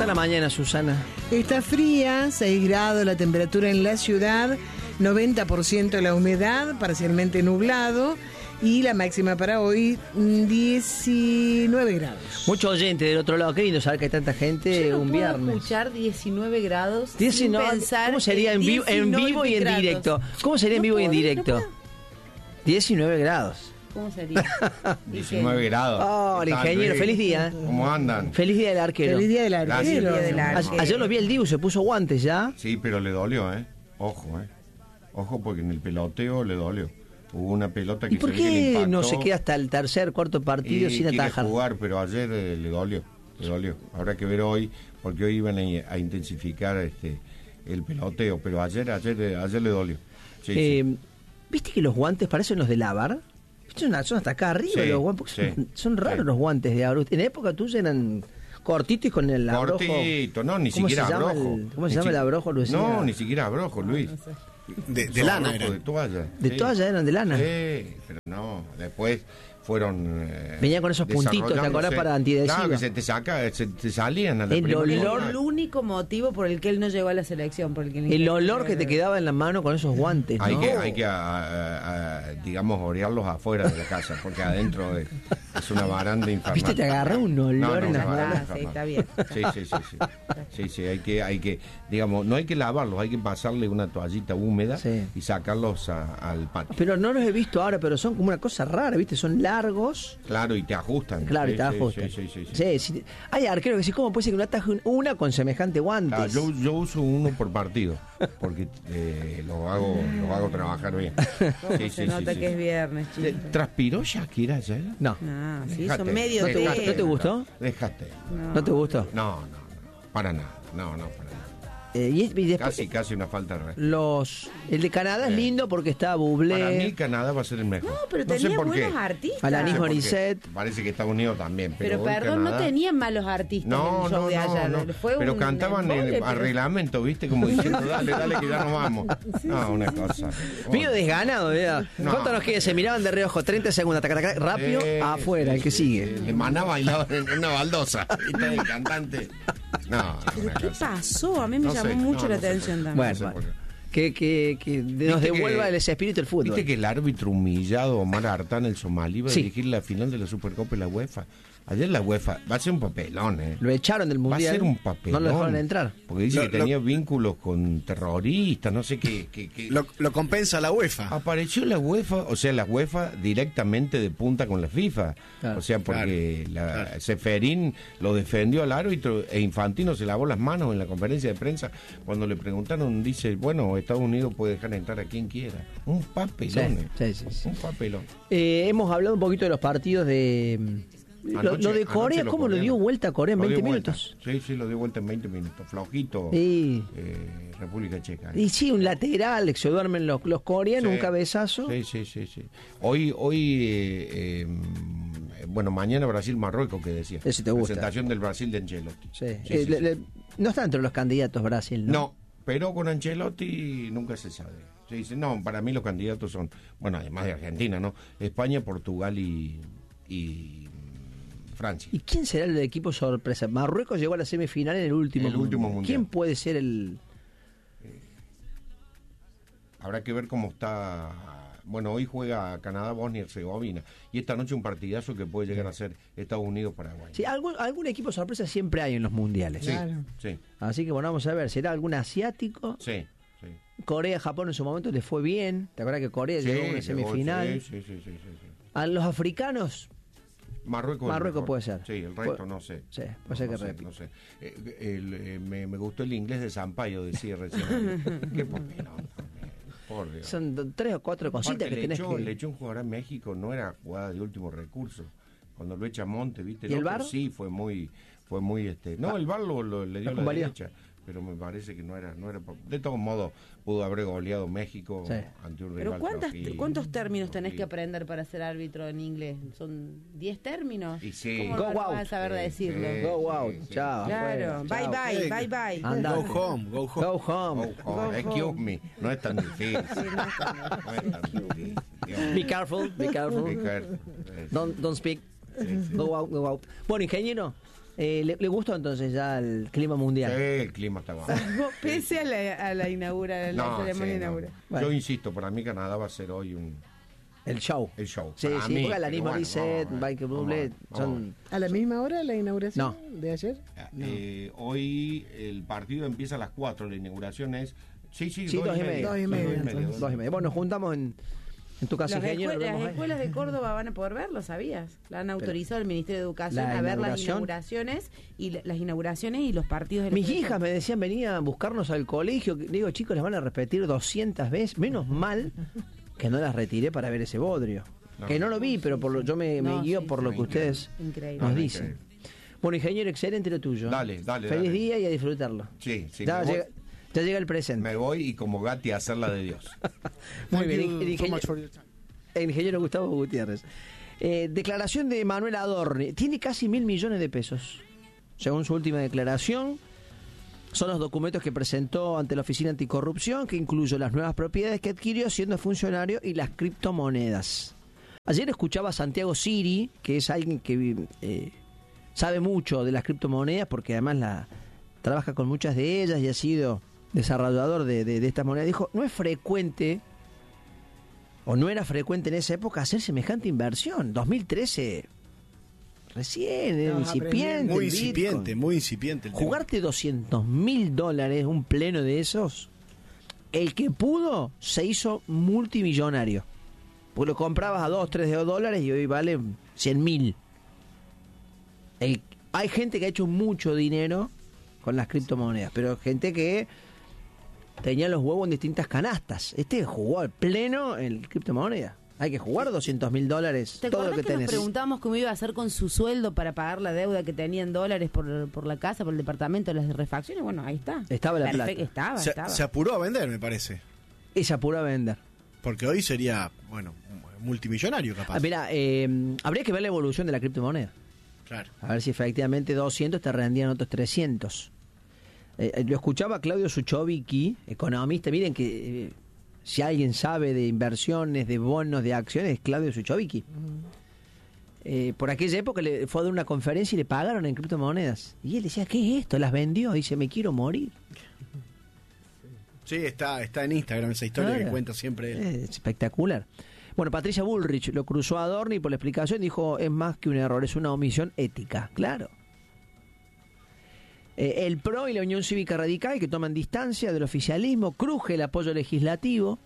está la mañana, Susana? Está fría, 6 grados la temperatura en la ciudad, 90% la humedad, parcialmente nublado, y la máxima para hoy, 19 grados. Mucho oyente del otro lado, qué lindo saber que hay tanta gente. Yo no un puedo viernes. escuchar 19 grados 19, sin pensar ¿cómo sería en vivo y en grados. directo? ¿Cómo sería en vivo y en directo? 19 grados. ¿Cómo sería? 19 grados. Oh, el ¿Qué tal, ingeniero, Luis? feliz día. ¿Cómo andan? Feliz día del arquero. Feliz día del arquero. Gracias. Feliz día del arquero. Ayer lo vi el Dibu, se puso guantes ya. Sí, pero le dolió, ¿eh? Ojo, ¿eh? Ojo, porque en el peloteo le dolió. Hubo una pelota que ¿Y por se ve que le qué impactó no se queda hasta el tercer, cuarto partido y sin quiere atajar? jugar, pero ayer le dolió. Le dolió. Habrá que ver hoy, porque hoy iban a intensificar el peloteo, pero ayer le dolió. Sí, sí. ¿Viste que los guantes parecen los de lavar? Son hasta acá arriba Sí, los guantes, porque sí, son raros sí. los guantes de ahora. En la época tuya eran cortitos y con el abrojo. Cortito, no, ni ¿Cómo siquiera se llama abrojo. ¿Cómo se llama el abrojo, Luis? No, ni siquiera abrojo, Luis. De Son lana abrojo, era. de toalla. De sí. toalla eran de lana. Sí, pero no, después fueron... Venía con esos puntitos, ¿te acordás? desarrollándose. Para antidesiva. Claro, que se te salían a la El primera olor, bola. El único motivo por el que él no llegó a la selección. Por el olor que te quedaba en la mano con esos guantes, ¿no? Hay que digamos, orearlos afuera de la casa, porque adentro es una baranda infernal. ¿Viste? Te agarró un olor en las una baranda manos. Sí, infernal. está bien. Sí, hay que, digamos, no hay que lavarlos, hay que pasarle una toallita húmeda Sí. y sacarlos al patio. Pero no los he visto ahora, pero son como una cosa rara, ¿viste? Son largos. Claro, y te ajustan. Claro, Sí, y te sí, ajustan. Sí. Hay arqueros que sí, ¿cómo puede ser que no ataje una con semejante guantes? Ah, yo uso uno por partido, porque lo hago trabajar bien. Se nota que es viernes, chicos. ¿Transpiró Shakira ayer? No. No, sí, Dejate, son medio dejate. té. ¿No te gustó? Déjate. ¿No te gustó? No, para nada. No, para nada. Y después, Casi una falta de respeto. el de Canadá es lindo porque está Para mí Bublé, Canadá va a ser el mejor. No, pero sé tenía por qué. buenos artistas. Alanis No sé por qué. Morissette. Parece que Estados Unidos también. Pero hoy perdón, Canadá- no tenían malos artistas en No, el show de ayer. no. Fue Pero un cantaban embole, a pero- reglamento, ¿viste? Como diciendo, dale, que ya nos vamos. No, una cosa. Medio desganado, ¿verdad? No. ¿Cuánto nos queda? Se miraban de reojo, 30 segundos, taca, taca, rápido, afuera, el que sigue. Le Maná bailaba en una baldosa. ¿Viste? El cantante. No, ¿Pero una qué cosa. pasó? A mí me No llamó sé, mucho no la sé atención por qué. también. No sé Bueno, por qué. que nos Viste devuelva que- ese espíritu del fútbol. ¿Viste que el árbitro humillado Omar Artán, el somalí, va a Sí. dirigir la final de la Supercopa de la UEFA? Ayer la UEFA va a ser un papelón, ¿eh? Lo echaron del Va a mundial. ser un papelón. No lo dejaron entrar. Porque dice Lo- que tenía vínculos con terroristas, no sé qué. Lo compensa la UEFA. Apareció la UEFA, o sea, la UEFA directamente de punta con la FIFA. Claro. O sea, porque Ceferín lo defendió al árbitro e Infantino se lavó las manos en la conferencia de prensa. Cuando le preguntaron, dice, bueno, Estados Unidos puede dejar entrar a quien quiera. Un papelón. Sí. Un papelón. Hemos hablado un poquito de los partidos de... Lo de Corea, anoche ¿cómo lo dio vuelta a Corea en Lo dio 20 vuelta. minutos? Sí, lo dio vuelta en 20 minutos. Flojito. Y, República Checa. y sí, un lateral, que se duermen los coreanos, Sí. un cabezazo. Sí. Hoy bueno, mañana Brasil-Marruecos, que decía. Ese te gusta. Presentación del Brasil de Ancelotti. Sí. Sí. No está entre los candidatos Brasil, ¿no? No, pero con Ancelotti nunca se sabe. Se dice, no, para mí los candidatos son, bueno, además de Argentina, ¿no? España, Portugal y Francia. ¿Y quién será el equipo sorpresa? Marruecos llegó a la semifinal en el último mundial. ¿Quién puede ser el...? Habrá que ver cómo está. Bueno, hoy juega Canadá, Bosnia y Herzegovina. Y esta noche un partidazo que puede llegar a ser Estados Unidos-Paraguay. Sí, algún equipo sorpresa siempre hay en los mundiales. Sí, Claro. sí, Así que bueno, vamos a ver, ¿será algún asiático? sí. Corea, Japón en su momento les fue bien. ¿Te acuerdas que Corea llegó a una semifinal? Sí. A los africanos, Marruecos mejor. puede ser. Sí, el resto no sé. Sí, puede ser No que sé, repita. no sé. Me gustó el inglés de Sampaio, decía recién. Qué papelón también, por Dios. Son 3 o 4 cositas Aparte, que tenés que... le echó un jugador a México, no era jugada de último recurso. Cuando lo echa Monte, ¿viste? ¿Y el otro VAR? Sí, fue muy No, el VAR le dio la convalidó. derecha, pero me parece que no era de todos modos pudo haber goleado México Sí. ante un Pero rival. ¿cuántos términos tenés que aprender para ser árbitro en inglés? ¿Son 10 términos? Y sí. ¿Cómo Go no out. vas a saber decirlo? Sí. Go out, Sí. chao. Claro, afuera, bye chao. bye. Andate. Go home. Go home. Excuse me, no es tan difícil. No es tan difícil. Dios mío. Be careful, be careful. Be careful. Don't speak. Sí. Go out. Bueno, ingeniero, ¿Le gustó entonces ya el clima mundial? El clima está bajo. Pese a la ceremonia No. inaugural. Bueno. Yo insisto, para mí Canadá va a ser hoy El show. el show. Sí, Para sí, mí, porque Alanis pero bueno, Morissette, vamos a ver, Michael vamos a Bublé ver, son... ¿A la misma hora la inauguración de ayer? Hoy el partido empieza a las 4, la inauguración es... Sí, Sí, 2:30. 2:30. Bueno, nos juntamos en tu casa, ingeniero. Las escuelas de Córdoba van a poder verlo, ¿sabías? La han autorizado el Ministerio de Educación ¿La a ver las inauguración? inauguraciones y los partidos de la Mis selección. hijas me decían, venía a buscarnos al colegio. Digo, chicos, las van a repetir 200 veces. Menos mal que no las retiré para ver ese bodrio. Que no lo vi, pero yo me guío por lo que ustedes Increíble. nos dicen. Bueno, ingeniero, excelente lo tuyo. Dale. Feliz día y a disfrutarlo. Sí, Ya llega el presente. me voy y como Gatti a hacer la de Dios. Muy bien, el ingeniero Gustavo Gutiérrez. Declaración de Manuel Adorni. Tiene casi 1.000 millones de pesos. Según su última declaración, son los documentos que presentó ante la Oficina Anticorrupción, que incluyen las nuevas propiedades que adquirió siendo funcionario y las criptomonedas. Ayer escuchaba a Santiago Siri, que es alguien que sabe mucho de las criptomonedas, porque además trabaja con muchas de ellas y ha sido desarrollador de estas monedas. Dijo, no es frecuente, o no era frecuente en esa época, hacer semejante inversión. 2013, recién, incipiente. Muy incipiente. El tema. Jugarte $200.000, un pleno de esos, el que pudo se hizo multimillonario. Pues lo comprabas a $2-3 y hoy vale 100.000. Hay gente que ha hecho mucho dinero con las criptomonedas, pero gente que tenía los huevos en distintas canastas. Jugó al pleno en criptomoneda. Hay que jugar $200.000 ¿Te todo lo acordás que que nos tenés. preguntamos cómo iba a hacer con su sueldo para pagar la deuda que tenía en dólares por la casa, por el departamento, las refacciones? Bueno, ahí está. Estaba la plata. Estaba. Se apuró a vender, me parece. Esa pura vender. Porque hoy sería, multimillonario capaz. Mirá, habría que ver la evolución de la criptomoneda. Claro. A ver si efectivamente 200 te rendían otros 300. Lo escuchaba Claudio Suchovicki, economista. Miren que si alguien sabe de inversiones, de bonos, de acciones, es Claudio Suchovicki. Por aquella época le fue a dar una conferencia y le pagaron en criptomonedas. Y él decía, ¿qué es esto? Las vendió. Dice, me quiero morir. Sí, está en Instagram esa historia que cuenta siempre él. Es espectacular. Bueno, Patricia Bullrich lo cruzó a Adorni por la explicación, dijo, es más que un error, es una omisión ética. Claro. El PRO y la Unión Cívica Radical, que toman distancia del oficialismo, cruje el apoyo legislativo.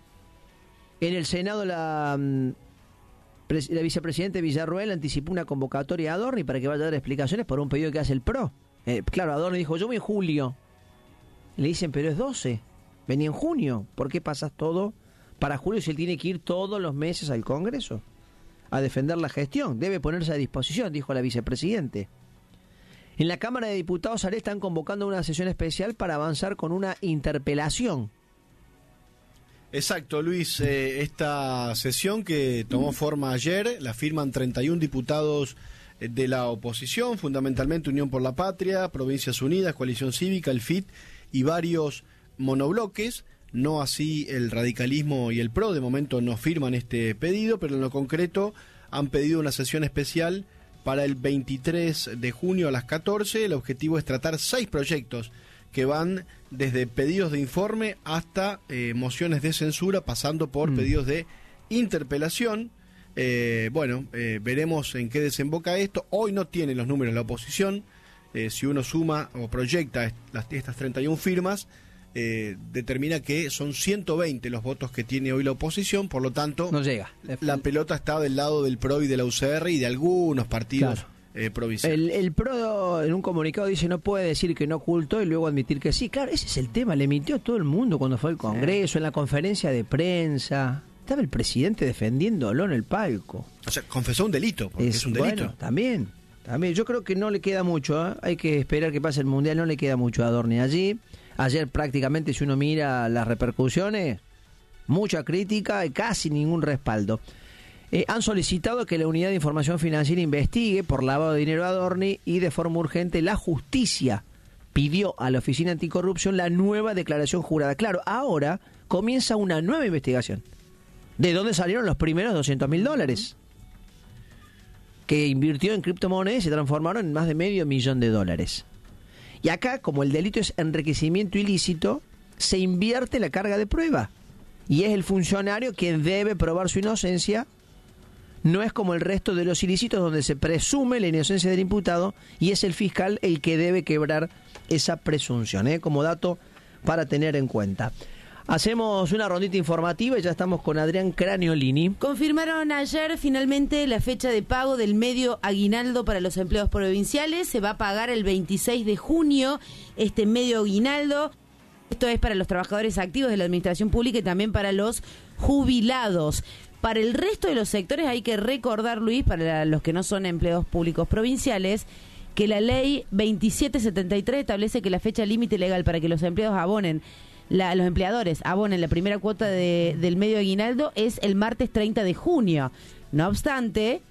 En el Senado la vicepresidenta Villarruel anticipó una convocatoria a Adorni para que vaya a dar explicaciones por un pedido que hace el PRO. Claro, Adorni dijo, yo voy en julio. Le dicen, pero es 12. Venía en junio. ¿Por qué pasas todo para julio si él tiene que ir todos los meses al Congreso a defender la gestión? Debe ponerse a disposición, dijo la vicepresidente. En la Cámara de Diputados ahora están convocando una sesión especial para avanzar con una interpelación. Exacto, Luis. Esta sesión que tomó forma ayer, la firman 31 diputados de la oposición, fundamentalmente Unión por la Patria, Provincias Unidas, Coalición Cívica, el FIT y varios monobloques. No así el radicalismo y el PRO, de momento no firman este pedido, pero en lo concreto han pedido una sesión especial para el 23 de junio a las 14. El objetivo es tratar 6 proyectos que van desde pedidos de informe hasta mociones de censura, pasando por pedidos de interpelación. Veremos en qué desemboca esto. Hoy no tiene los números la oposición. Si uno suma o proyecta estas 31 firmas, determina que son 120 los votos que tiene hoy la oposición, por lo tanto no llega. La pelota está del lado del PRO y de la UCR y de algunos partidos provinciales. El PRO en un comunicado dice no puede decir que no ocultó y luego admitir que sí. Claro, ese es el tema, le mintió a todo el mundo cuando fue al Congreso, en la conferencia de prensa. Estaba el presidente defendiéndolo en el palco. O sea, confesó un delito, porque es un delito. Bueno, también. Yo creo que no le queda mucho, ¿eh? Hay que esperar que pase el Mundial, no le queda mucho a Adorni allí. Ayer prácticamente, si uno mira las repercusiones, mucha crítica y casi ningún respaldo. Han solicitado que la Unidad de Información Financiera investigue por lavado de dinero a Adorni y de forma urgente la justicia pidió a la Oficina Anticorrupción la nueva declaración jurada. Claro, ahora comienza una nueva investigación. ¿De dónde salieron los primeros $200.000? que invirtió en criptomonedas y se transformaron en más de $500,000. Y acá, como el delito es enriquecimiento ilícito, se invierte la carga de prueba. Y es el funcionario quien debe probar su inocencia. No es como el resto de los ilícitos donde se presume la inocencia del imputado y es el fiscal el que debe quebrar esa presunción, como dato para tener en cuenta. Hacemos una rondita informativa y ya estamos con Adrián Craniolini. Confirmaron ayer finalmente la fecha de pago del medio aguinaldo para los empleados provinciales. Se va a pagar el 26 de junio este medio aguinaldo. Esto es para los trabajadores activos de la administración pública y también para los jubilados. Para el resto de los sectores hay que recordar, Luis, para los que no son empleados públicos provinciales, que la ley 2773 establece que la fecha límite legal para que los empleados abonen, los empleadores abonen la primera cuota del medio aguinaldo es el martes 30 de junio. No obstante,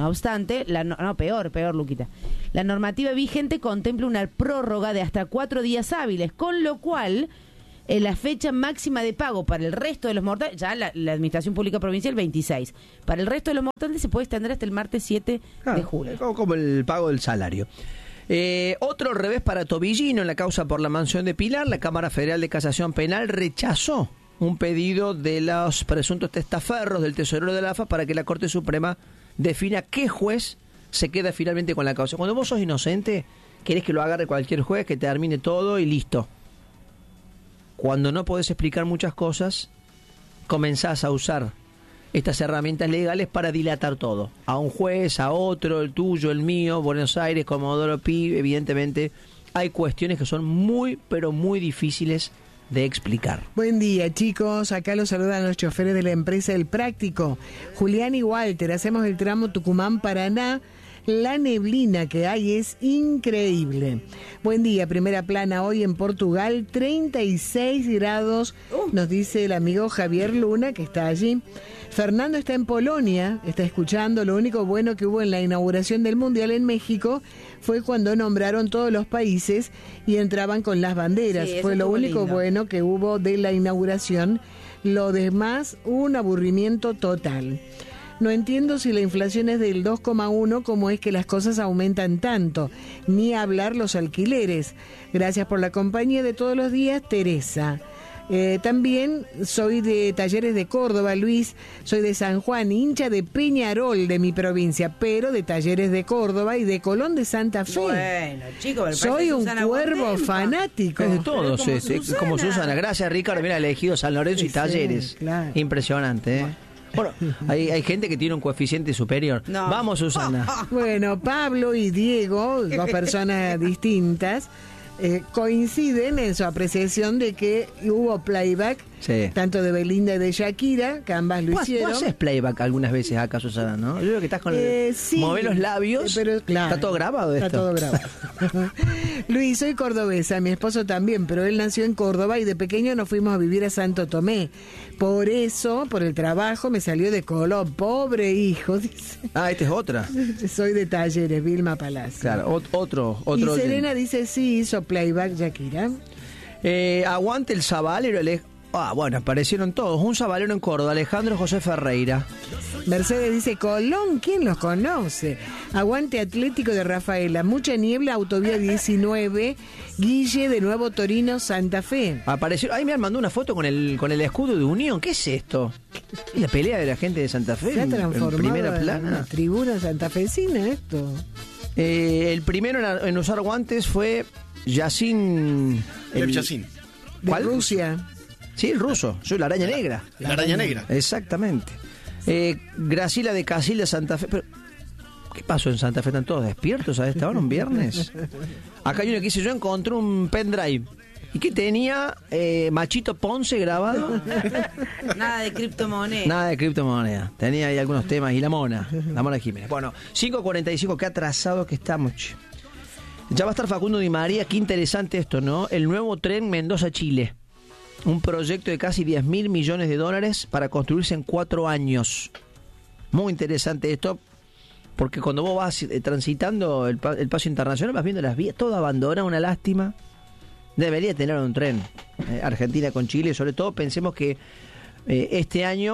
peor, Luquita. La normativa vigente contempla una prórroga de hasta 4 días hábiles, con lo cual la fecha máxima de pago para el resto de los mortales, ya la Administración Pública Provincial 26, para el resto de los mortales se puede extender hasta el martes 7 de julio. Como el pago del salario. Otro revés para Tobillino en la causa por la mansión de Pilar. La Cámara Federal de Casación Penal rechazó un pedido de los presuntos testaferros del tesorero de la AFA para que la Corte Suprema defina qué juez se queda finalmente con la causa. Cuando vos sos inocente, querés que lo agarre cualquier juez, que termine todo y listo. Cuando no podés explicar muchas cosas, comenzás a usar estas herramientas legales para dilatar todo. A un juez, a otro, el tuyo, el mío, Buenos Aires, Comodoro Pi. Evidentemente hay cuestiones que son muy, pero muy difíciles de explicar. Buen día, chicos. Acá los saludan los choferes de la empresa El Práctico. Julián y Walter, hacemos el tramo Tucumán-Paraná. La neblina que hay es increíble. Buen día, primera plana hoy en Portugal, 36 grados, nos dice el amigo Javier Luna, que está allí. Fernando está en Polonia, está escuchando. Lo único bueno que hubo en la inauguración del Mundial en México fue cuando nombraron todos los países y entraban con las banderas. Sí, fue lo único lindo. bueno que hubo de la inauguración. Lo demás, un aburrimiento total. No entiendo si la inflación es del 2,1, cómo es que las cosas aumentan tanto. Ni hablar los alquileres. Gracias por la compañía de todos los días, Teresa. También soy de Talleres de Córdoba, Luis. Soy de San Juan, hincha de Peñarol de mi provincia, pero de Talleres de Córdoba y de Colón de Santa Fe. Bueno, chicos, soy un cuervo fanático. Es de todos, como Susana. Gracias, Ricardo. Mira, elegido San Lorenzo y Talleres. Sí, claro. Impresionante, ¿eh? Bueno, hay gente que tiene un coeficiente superior. No. Vamos, Susana. Bueno, Pablo y Diego, dos personas distintas, coinciden en su apreciación de que hubo playback, Sí. tanto de Belinda y de Shakira, que ambas lo hicieron. ¿Vos haces playback algunas veces acá, Susana, no? Yo veo que estás con Sí, mover los labios. pero, claro, ¿Está todo grabado esto? Está todo grabado. Luis, soy cordobesa, mi esposo también, pero él nació en Córdoba y de pequeño nos fuimos a vivir a Santo Tomé. Por eso, por el trabajo, me salió de Colón. Pobre hijo, dice. Ah, esta es otra. Soy de Talleres, Vilma Palacio. Claro, otro. Y Serena dice, sí, hizo playback Shakira. Aguante el sabalero. Bueno, aparecieron todos. Un sabalero en Córdoba, Alejandro José Ferreira. Mercedes dice, Colón, ¿quién los conoce? Aguante Atlético de Rafaela, mucha niebla, autovía 19, Guille de Nuevo Torino, Santa Fe. Apareció, ahí me mandó una foto con el escudo de Unión. ¿Qué es esto? ¿Es la pelea de la gente de Santa Fe? Se ha en transformado primera en plana. una tribuna santafesina esto. El primero en usar guantes fue Yacine. Lev Yacine. De ¿Cuál? Rusia. Sí, el ruso. Soy la araña negra. La araña negra. Exactamente. Graciela de Casil de Santa Fe. Pero, ¿qué pasó en Santa Fe? ¿Están todos despiertos a esta hora, un viernes? Acá hay uno que dice, yo encontré un pendrive. ¿Y qué tenía? Machito Ponce grabado. Nada de criptomoneda. Nada de criptomoneda. Tenía ahí algunos temas. Y la Mona Jiménez. Bueno, 5:45, qué atrasados que estamos. Che. Ya va a estar Facundo Di María. Qué interesante esto, ¿no? El nuevo tren Mendoza-Chile. Un proyecto de casi $10.000 millones para construirse en 4 años. Muy interesante esto, porque cuando vos vas transitando el paso internacional vas viendo las vías, todo abandonado, una lástima. Debería tener un tren Argentina con Chile, sobre todo pensemos que este año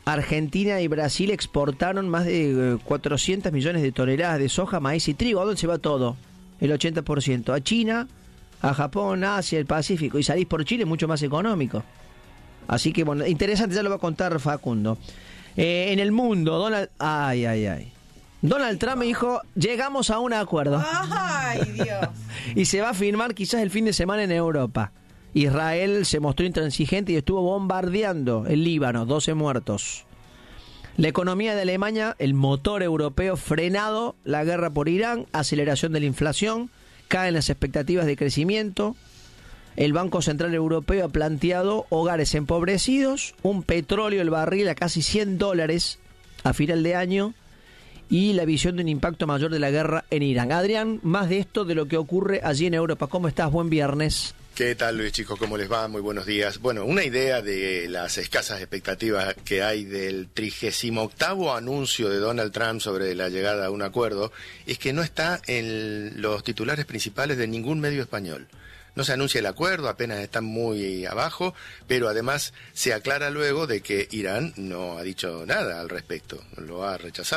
Argentina y Brasil exportaron más de 400 millones de toneladas de soja, maíz y trigo. ¿A dónde se va todo? El 80%. A China, a Japón, Asia, el Pacífico. Y salís por Chile mucho más económico. Así que, bueno, interesante, ya lo va a contar Facundo. En el mundo, Donald Trump me dijo, llegamos a un acuerdo. ¡Ay, Dios! Y se va a firmar quizás el fin de semana en Europa. Israel se mostró intransigente y estuvo bombardeando el Líbano, 12 muertos. La economía de Alemania, el motor europeo frenado, la guerra por Irán, aceleración de la inflación, caen las expectativas de crecimiento. El Banco Central Europeo ha planteado hogares empobrecidos, un petróleo el barril a casi $100 a final de año y la visión de un impacto mayor de la guerra en Irán. Adrián, más de esto de lo que ocurre allí en Europa. ¿Cómo estás? Buen viernes. ¿Qué tal, Luis, chicos? ¿Cómo les va? Muy buenos días. Bueno, una idea de las escasas expectativas que hay del 38º anuncio de Donald Trump sobre la llegada a un acuerdo es que no está en los titulares principales de ningún medio español. No se anuncia el acuerdo, apenas están muy abajo, pero además se aclara luego de que Irán no ha dicho nada al respecto, lo ha rechazado.